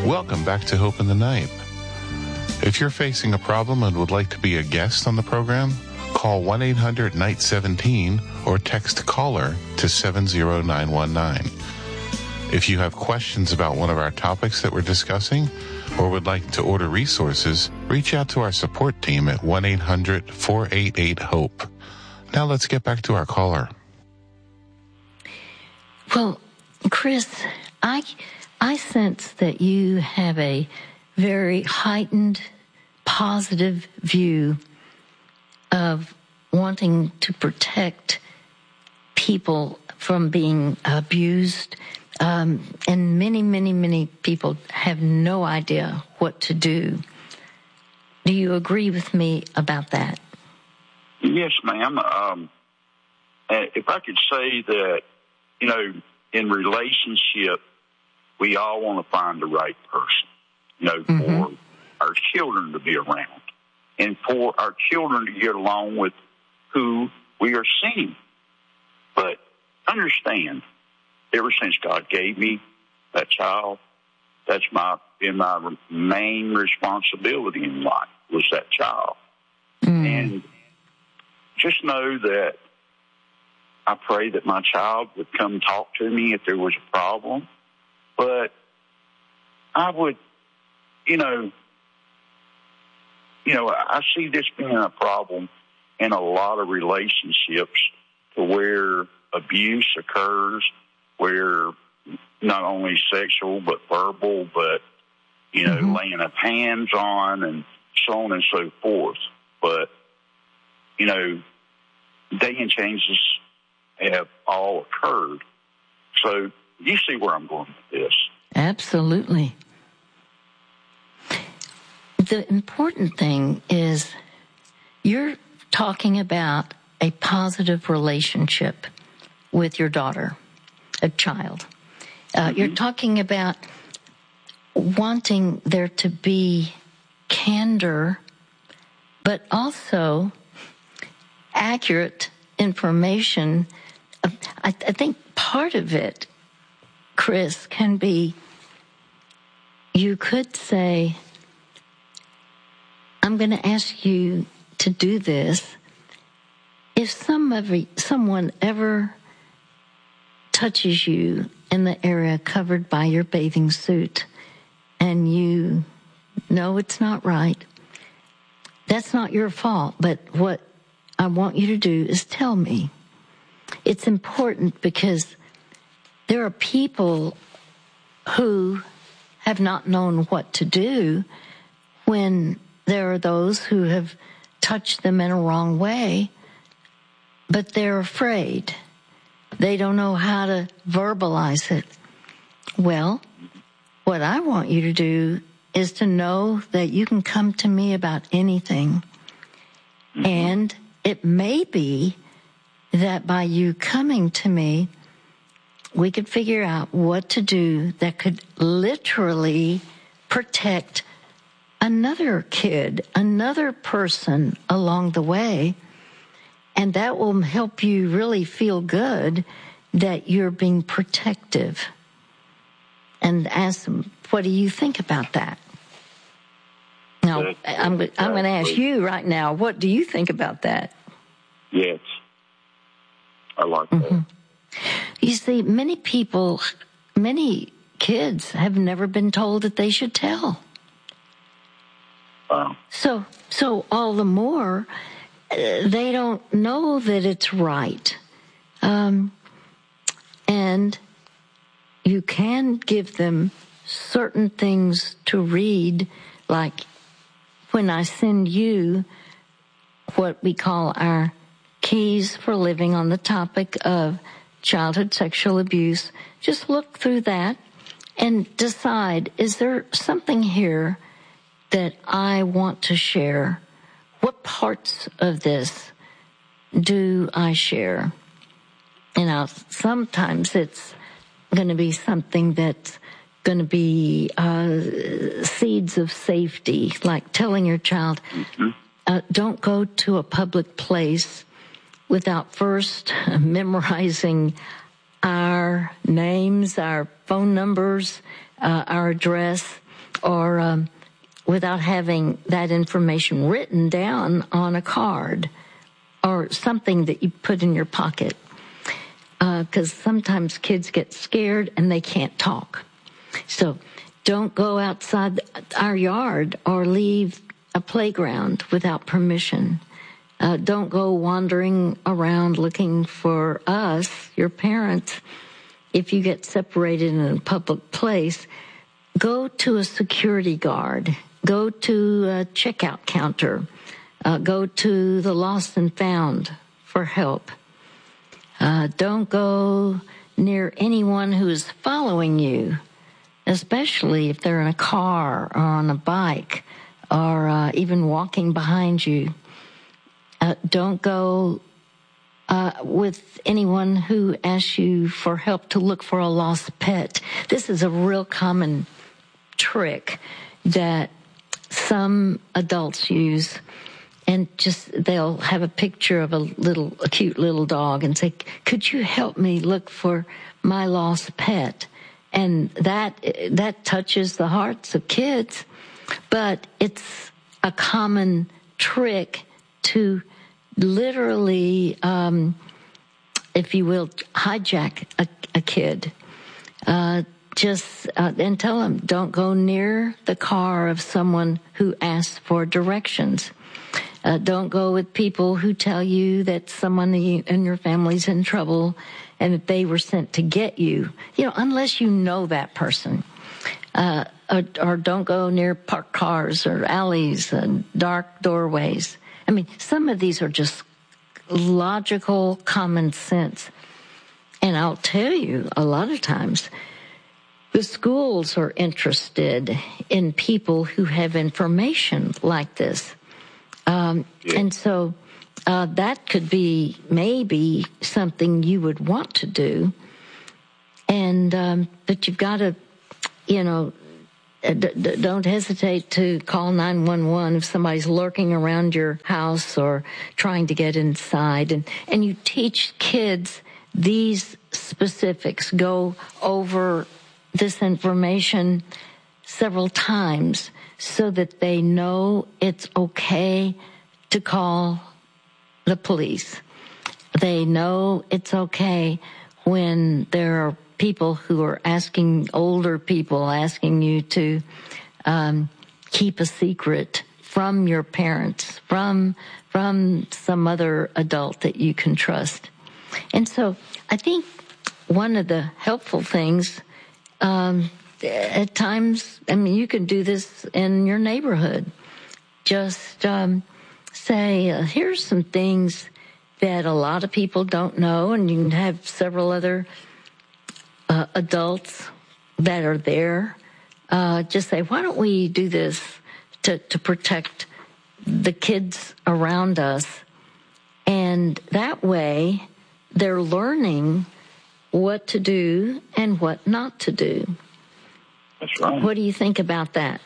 Welcome back to Hope in the Night. If you're facing a problem and would like to be a guest on the program, call 1-800-NIGHT-17 or text CALLER to 70919. If you have questions about one of our topics that we're discussing or would like to order resources, reach out to our support team at 1-800-488-HOPE. Now let's get back to our caller. Well, Chris, I sense that you have a very heightened, positive view of wanting to protect people from being abused. And many people have no idea what to do. Do you agree with me about that? Yes, ma'am. If I could say that, in relationship, we all want to find the right person, for our children to be around and for our children to get along with who we are seeing. But understand, ever since God gave me that child, that's been my main responsibility in life, was that child. And just know that I pray that my child would come talk to me if there was a problem. But I would, I see this being a problem in a lot of relationships to where abuse occurs, where not only sexual but verbal, but, laying of hands on and so on and so forth. But, day and changes have all occurred. So you see where I'm going with this. Absolutely. The important thing is you're talking about a positive relationship with your daughter, a child. You're talking about wanting there to be candor, but also accurate information. I think part of it, Chris, can be, you could say, I'm going to ask you to do this. If someone ever touches you in the area covered by your bathing suit and you know it's not right, that's not your fault. But what I want you to do is tell me. It's important because there are people who have not known what to do when there are those who have touched them in a wrong way, but they're afraid. They don't know how to verbalize it. Well, what I want you to do is to know that you can come to me about anything. And it may be that by you coming to me, we could figure out what to do that could literally protect another kid, another person along the way. And that will help you really feel good that you're being protective. And ask them, what do you think about that? Now, I'm going to ask you right now, what do you think about that? Yes. I like that. You see, many kids have never been told that they should tell. Wow. So all the more, they don't know that it's right. And you can give them certain things to read, like when I send you what we call our Keys for Living on the topic of childhood sexual abuse. Just look through that and decide, is there something here that I want to share? What parts of this do I share? Sometimes it's going to be something that's going to be seeds of safety, like telling your child, don't go to a public place without first memorizing our names, our phone numbers, our address. or without having that information written down on a card or something that you put in your pocket. Because sometimes kids get scared and they can't talk. So don't go outside our yard or leave a playground without permission. Don't go wandering around looking for us, your parents. If you get separated in a public place, go to a security guard. Go to a checkout counter. Go to the lost and found for help. Don't go near anyone who is following you, especially if they're in a car or on a bike or even walking behind you. Don't go with anyone who asks you for help to look for a lost pet. This is a real common trick that some adults use. And they'll have a picture of a cute little dog and say, could you help me look for my lost pet? And that touches the hearts of kids, but it's a common trick to literally, if you will, hijack a kid. And tell them, don't go near the car of someone who asks for directions. Don't go with people who tell you that someone in your family's in trouble and that they were sent to get you. Unless you know that person. Or don't go near parked cars or alleys and dark doorways. I mean, some of these are just logical common sense. And I'll tell you, a lot of times, the schools are interested in people who have information like this. And so that could be maybe something you would want to do. And but you've got to, don't hesitate to call 911 if somebody's lurking around your house or trying to get inside. And you teach kids these specifics. Go over this information several times so that they know it's okay to call the police. They know it's okay when there are people who are older people asking you to keep a secret from your parents, from some other adult that you can trust. And so I think one of the helpful things, at times, you can do this in your neighborhood. Just say, here's some things that a lot of people don't know, and you can have several other adults that are there. Just say, why don't we do this to protect the kids around us? And that way, they're learning what to do and what not to do. That's right. What do you think about that?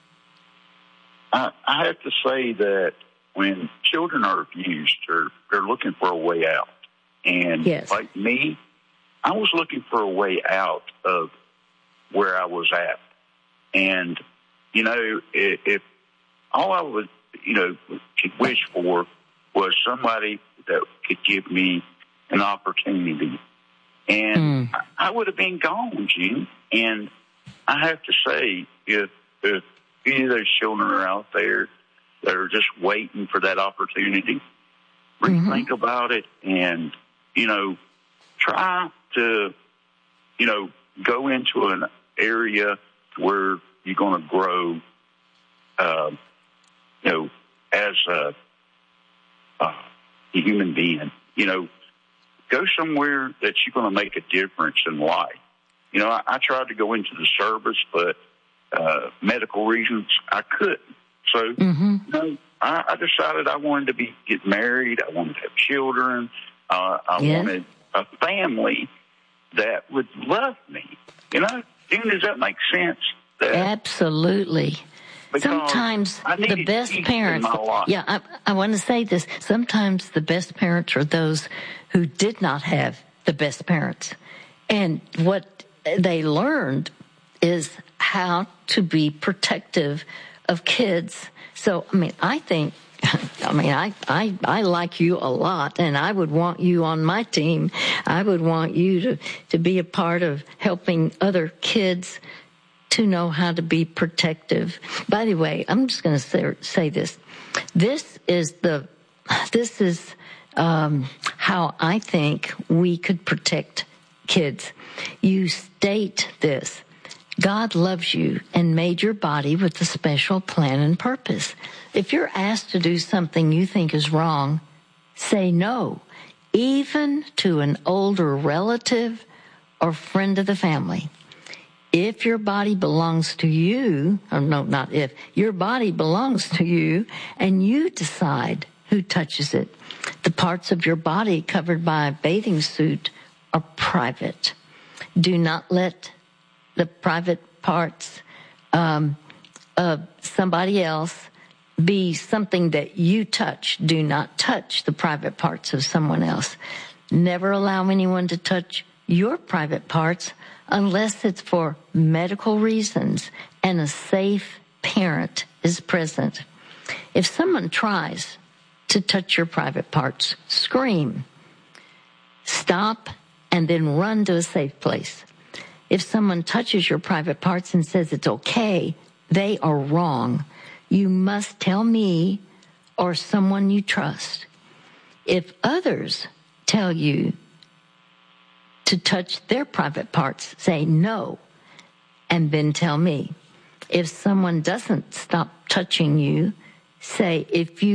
I have to say that when children are abused, they're looking for a way out. And yes. Like me, I was looking for a way out of where I was at. And, if all I would, could wish for was somebody that could give me an opportunity. And I would have been gone, Gene. And I have to say, if any of those children are out there that are just waiting for that opportunity, rethink about it and, try to, go into an area where you're going to grow, as a human being. Go somewhere that you're going to make a difference in life. I tried to go into the service, but medical reasons I couldn't. So, I decided I wanted to get married. I wanted to have children. I wanted a family that would love me. Does that make sense? Absolutely. Sometimes the best parents, I want to say this. Sometimes the best parents are those who did not have the best parents. And what they learned is how to be protective of kids. So, I like you a lot, and I would want you on my team. I would want you to be a part of helping other kids to know how to be protective. By the way, I'm just going to say this. This is how I think we could protect kids. You state this: God loves you and made your body with a special plan and purpose. If you're asked to do something you think is wrong, say no, even to an older relative or friend of the family. If your body belongs to you, or no, not if, your body belongs to you and you decide who touches it. The parts of your body covered by a bathing suit are private. Do not let the private parts of somebody else be something that you touch. Do not touch the private parts of someone else. Never allow anyone to touch your private parts unless it's for medical reasons and a safe parent is present. If someone tries to touch your private parts, scream, stop, and then run to a safe place. If someone touches your private parts and says it's okay, they are wrong. You must tell me or someone you trust. If others tell you to touch their private parts, say no, and then tell me. If someone doesn't stop touching you, say,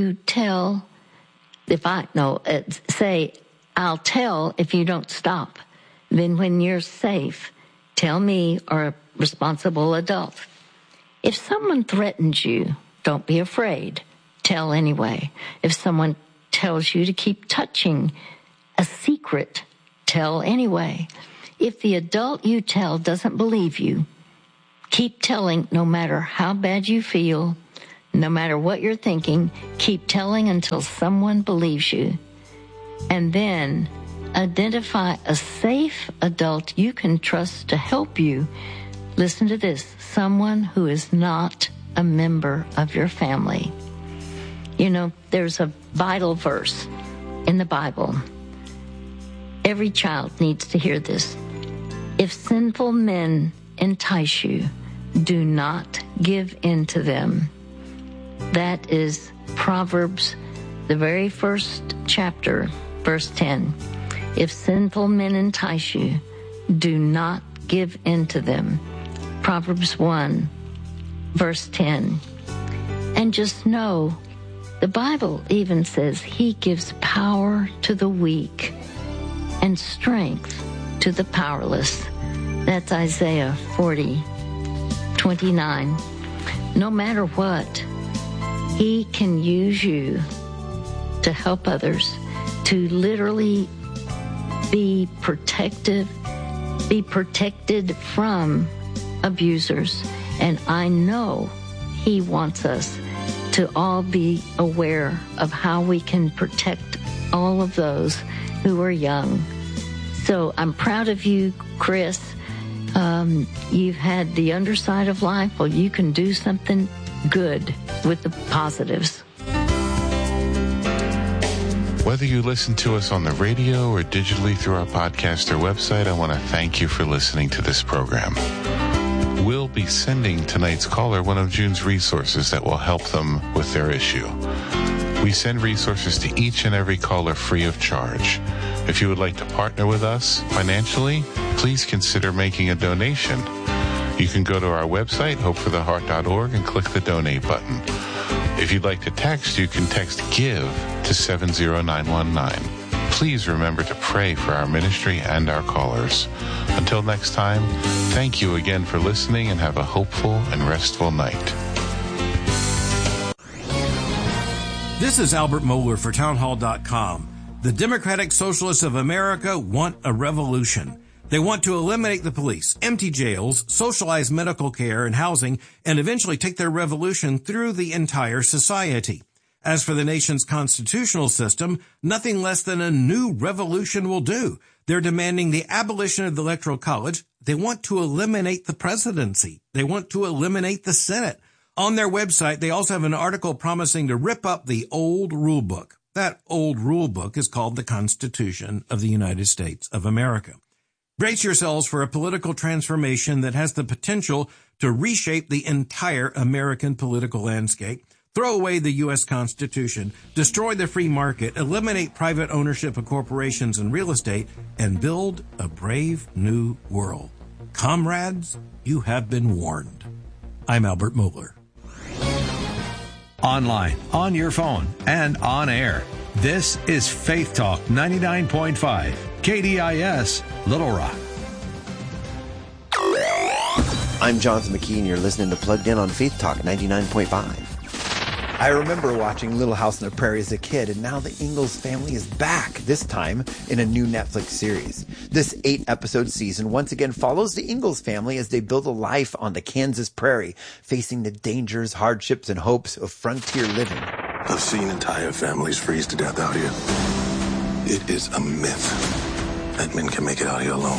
say, I'll tell if you don't stop. Then when you're safe, tell me or a responsible adult. If someone threatens you, don't be afraid. Tell anyway. If someone tells you to keep touching a secret, tell anyway. If the adult you tell doesn't believe you, keep telling no matter how bad you feel, no matter what you're thinking, keep telling until someone believes you. And then identify a safe adult you can trust to help you. Listen to this: someone who is not a member of your family. You know, there's a vital verse in the Bible. Every child needs to hear this. If sinful men entice you, do not give in to them. That is Proverbs, the very first chapter, verse 10. If sinful men entice you, do not give in to them. Proverbs 1, verse 10. And just know, the Bible even says he gives power to the weak and strength to the powerless. That's Isaiah 40:29. No matter what, he can use you to help others, to literally be protected from abusers. And I know he wants us to all be aware of how we can protect all of those who are young. So I'm proud of you, Chris. You've had the underside of life. Well, you can do something good with the positives. Whether you listen to us on the radio or digitally through our podcast or website, I want to thank you for listening to this program. We'll be sending tonight's caller one of June's resources that will help them with their issue. We send resources to each and every caller free of charge. If you would like to partner with us financially, please consider making a donation. You can go to our website, hopefortheheart.org, and click the donate button. If you'd like to text, you can text GIVE to 70919. Please remember to pray for our ministry and our callers. Until next time, thank you again for listening and have a hopeful and restful night. This is Albert Mohler for townhall.com. The Democratic Socialists of America want a revolution. They want to eliminate the police, empty jails, socialize medical care and housing, and eventually take their revolution through the entire society. As for the nation's constitutional system, nothing less than a new revolution will do. They're demanding the abolition of the Electoral College. They want to eliminate the presidency. They want to eliminate the Senate. On their website, they also have an article promising to rip up the old rule book. That old rule book is called the Constitution of the United States of America. Brace yourselves for a political transformation that has the potential to reshape the entire American political landscape, throw away the U.S. Constitution, destroy the free market, eliminate private ownership of corporations and real estate, and build a brave new world. Comrades, you have been warned. I'm Albert Mohler. Online, on your phone, and on air. This is Faith Talk 99.5, KDIS, Little Rock. I'm Jonathan McKee, and you're listening to Plugged In on Faith Talk 99.5. I remember watching Little House on the Prairie as a kid, and now the Ingalls family is back, this time in a new Netflix series. This 8-episode season once again follows the Ingalls family as they build a life on the Kansas prairie, facing the dangers, hardships, and hopes of frontier living. I've seen entire families freeze to death out here. It is a myth that men can make it out here alone.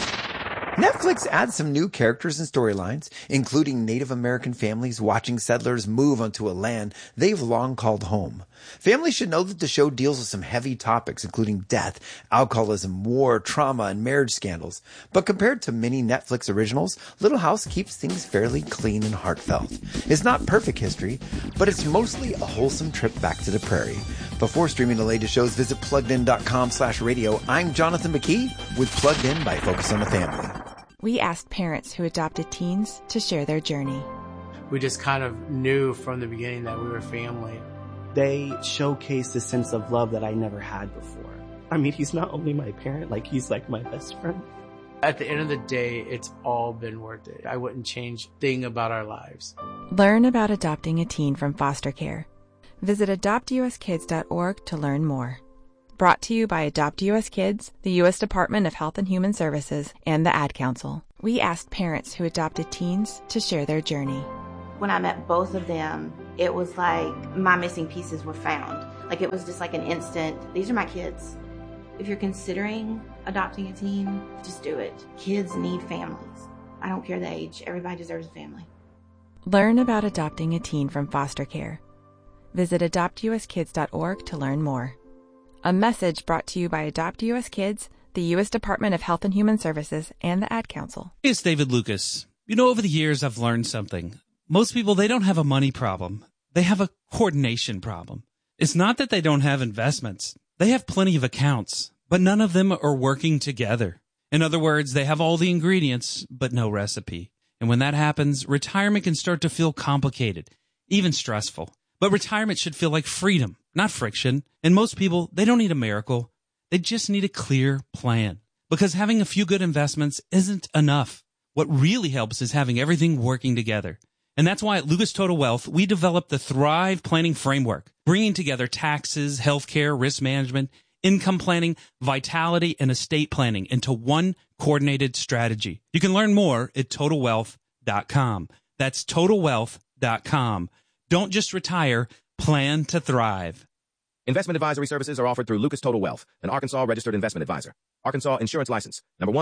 Netflix adds some new characters and storylines, including Native American families watching settlers move onto a land they've long called home. Families should know that the show deals with some heavy topics, including death, alcoholism, war, trauma, and marriage scandals. But compared to many Netflix originals, Little House keeps things fairly clean and heartfelt. It's not perfect history, but it's mostly a wholesome trip back to the prairie. Before streaming the latest shows, visit pluggedin.com/radio. I'm Jonathan McKee with Plugged In by Focus on the Family. We asked parents who adopted teens to share their journey. We just kind of knew from the beginning that we were family. They showcase a sense of love that I never had before. I mean, he's not only my parent, like he's like my best friend. At the end of the day, it's all been worth it. I wouldn't change a thing about our lives. Learn about adopting a teen from foster care. Visit adoptuskids.org to learn more. Brought to you by Adopt US Kids, the U.S. Department of Health and Human Services, and the Ad Council. We asked parents who adopted teens to share their journey. When I met both of them, it was like my missing pieces were found. Like it was just like an instant, these are my kids. If you're considering adopting a teen, just do it. Kids need families. I don't care the age. Everybody deserves a family. Learn about adopting a teen from foster care. Visit adoptuskids.org to learn more. A message brought to you by Adopt US Kids, the U.S. Department of Health and Human Services, and the Ad Council. It's David Lucas. You know, over the years, I've learned something. Most people, they don't have a money problem. They have a coordination problem. It's not that they don't have investments. They have plenty of accounts, but none of them are working together. In other words, they have all the ingredients, but no recipe. And when that happens, retirement can start to feel complicated, even stressful. But retirement should feel like freedom, not friction. And most people, they don't need a miracle. They just need a clear plan. Because having a few good investments isn't enough. What really helps is having everything working together. And that's why at Lucas Total Wealth, we developed the Thrive Planning Framework, bringing together taxes, healthcare, risk management, income planning, vitality, and estate planning into one coordinated strategy. You can learn more at TotalWealth.com. That's TotalWealth.com. Don't just retire, plan to thrive. Investment advisory services are offered through Lucas Total Wealth, an Arkansas registered investment advisor. Arkansas Insurance License, number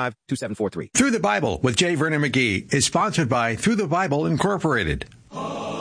1-615-2743. Through the Bible with J. Vernon McGee is sponsored by Through the Bible Incorporated.